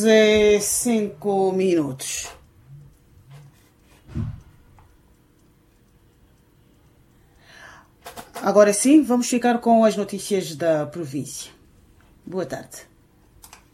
5 minutos. Agora sim, vamos ficar com as notícias da província. Boa tarde.